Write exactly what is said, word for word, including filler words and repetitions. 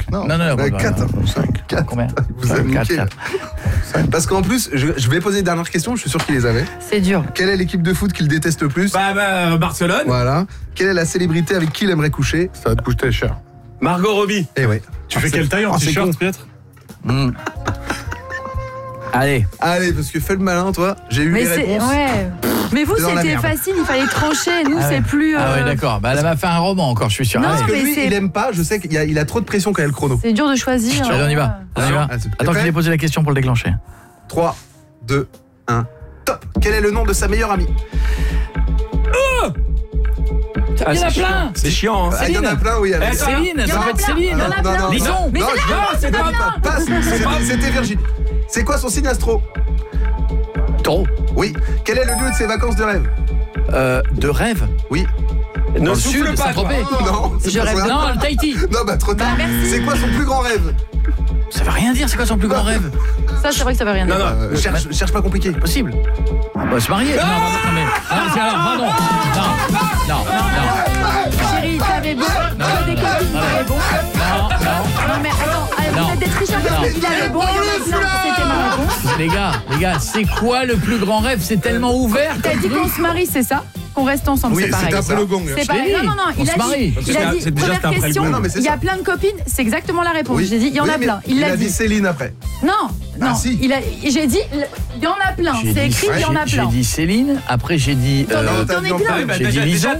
Non, non, non, bah, non, quatre. non, cinq. quatre. Combien? Vous avez quatre, manqué. quatre. Parce qu'en plus, je, je vais poser une dernière question, je suis sûr qu'il les avait. C'est dur. Quelle est l'équipe de foot qu'il déteste le plus? Bah, bah, Barcelone. Voilà. Quelle est la célébrité avec qui il aimerait coucher? Ça va te coûter cher. Margot Robbie. Eh ouais. Tu fais quelle taille en Ah, c'est t-shirt, con. Pietre? Mmh. Allez. Allez, parce que fais le malin, toi. J'ai eu Mais les c'est réponses. ouais. Mais vous C'est dans la c'était merde. facile, il fallait trancher. Nous Ah ouais. c'est plus. Ah ouais, euh, d'accord. Bah, elle m'a fait un roman encore, je suis sûr. Non, Allez. Parce que mais lui, c'est- il aime pas, je sais qu'il a, il a trop de pression quand il y a le chrono. C'est dur de choisir. Allez, on y va. On y va. Ah, c'est- Attends prêt qu'il ait posé la question pour le déclencher. trois, deux, un, top. Quel est le nom de sa meilleure amie? Ah, Il y en a c'est plein. chiant. C'est chiant. Hein. Ah, il y en a plein, oui. Eh, elle- ça- Céline, Il y ça en a s'appelle plein. Céline. Il y en a Non, plein. non, Lison. Mais Non, c'est je- là, non, c'est pas. Passe, c'était- c'était Virginie. C'est quoi son signe astro? Taureau. Oui. Quel est le lieu de ses vacances de rêve? Euh, de rêve. Oui. Ne Dans le souffle sud, pas, Saint-Tropez. quoi. Non, c'est Je pas rêve ça. Non, le Tahiti. Non, bah trop tard. Bah, merci. C'est quoi son plus grand rêve? Ça veut rien dire, c'est quoi son plus grand rêve? Ça c'est vrai que ça veut rien dire. Non, non. Euh, cherche, cherche pas compliqué. Possible. On va se marier. Non, non, non, mais. Ah, c'est alors, pardon. Non, non, non. Chérie, t'avais bon. T'as des copines, t'avais bon. Non, non. Non mais attends, allez, Non. vous êtes des tricheurs parce Non. qu'il avait bon, il y en a plein. C'était ma réponse. Les gars, les gars, c'est quoi le plus grand rêve? C'est tellement ouvert. T'as dit qu'on se marie, c'est ça? Qu'on reste ensemble, Oui, c'est pareil. c'était après le gong. C'est Je pareil. l'ai Non, dit. non, non, On il se a marie. dit, Parce il que a c'est- dit, c'est déjà, première c'était après le question, boulot. Non, mais c'est il y a ça. plein de copines, c'est exactement la réponse. Oui. J'ai dit, il y en Oui, a mais plein, il Il l'a a dit dit. Céline après. Non, non, Ah, si. il a, j'ai dit, il y en a plein, J'ai c'est dit- écrit, il y en a j'ai- plein. J'ai dit Céline, après j'ai dit. T'en euh, as- t'as t'en dit es en plein. premier. Bah, J'ai déjà- dit déjà, Lison.